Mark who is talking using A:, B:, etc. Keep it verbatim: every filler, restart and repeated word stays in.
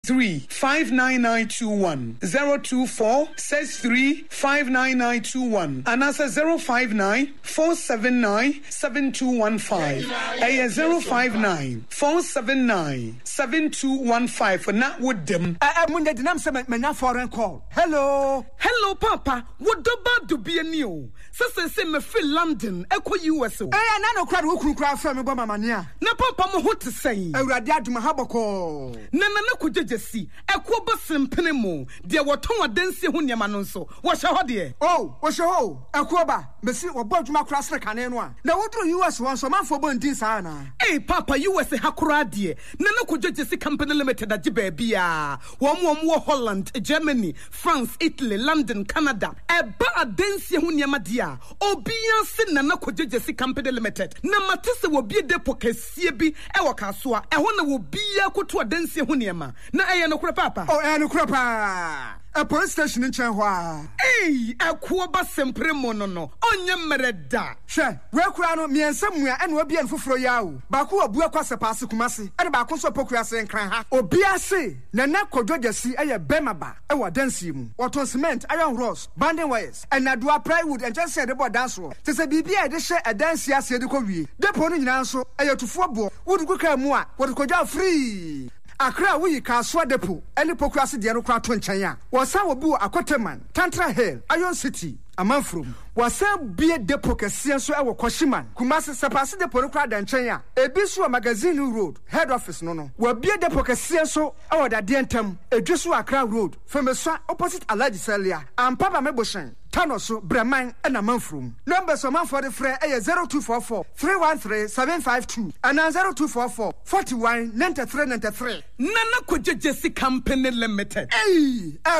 A: three five nine nine two one zero two four six three five nine nine two one and answer zero five nine four seven nine seven two one five a zero five nine four seven nine seven two one five for not with them.
B: I am the name some men foreign call. Hello,
C: hello, Papa. What do bad to be a new? Sister say me feel London, echo U S O.
B: I no crowd who could cry from Obama mania.
C: Na Papa mo what to say.
B: I would add to my habako.
C: Nana no could just see. Echo basim penemo. Dear what Tom Adensi Hunyamanonso. What's your dear?
B: Oh, what's your ho? Equoba, Messi or Bodjuma cross the canenwa. Now what do U S once a month for Bondisana?
C: Hey, Papa, U S A Hakura dear. Nana could just see company limited at Jibebia. One more Holland, Germany, France, Italy, London, Canada. A ba Adensi Hunyamadia. Obia sin Nana could just see company limited. Namatisa will be a depoke Siebi, Ewakaswa. I want to be a kutu Adensi Hunyama. Na I no Papa.
B: Oh, and Crapa. A police station in Chanhua.
C: Hey, a Kuaba sempre monono. Onya mereda.
B: She, where crown me and somewhere and will be in for yao. Baku a buakwasa pass kumasi. And Bakuso Pocras and Cranha. O Biase, Nana Kodoja see a Bemaba. Ewa Densium. What on cement, iron rods, banding wires, and Nadua plywood and just said about dance roll. To say B B I share a dance ya said the Korea. Deponing answer, a to football, would go come more, what could you free? Akra we ka so depo ene pokrasi de no krato nkyanya wasa wo bi akoteman Tantra Hill Iron City Amanfrom wasa bie depo kese so e wo Koshiman Kumasi sepase depo no krada nkyanya ebi so magazine road head office no no wa bie depo kese so e wo dade ntam edweso Akra road Femeso opposite Alaji Celia ampaba meboshen Tanoso Breman and Amanfrom number so man for the free e zero two four four three one three seven five two and zero two four four forty-one ninety-three ninety-three
C: Nana could just see company limited.
B: Hey,